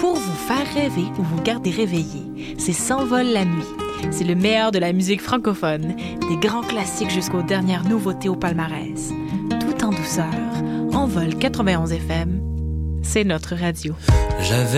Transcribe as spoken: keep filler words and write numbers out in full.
pour vous faire rêver ou vous garder réveillé. C'est S'envole la nuit. C'est le meilleur de la musique francophone, des grands classiques jusqu'aux dernières nouveautés au palmarès. Tout en douceur, Envol quatre-vingt-onze F M, c'est notre radio. J'avais